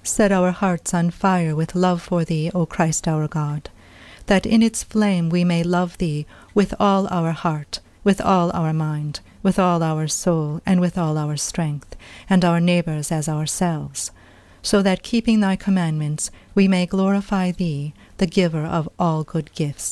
Set our hearts on fire with love for thee, O Christ our God, that in its flame we may love thee with all our heart, with all our mind, with all our soul, and with all our strength, and our neighbors as ourselves, so that keeping thy commandments we may glorify thee, the giver of all good gifts.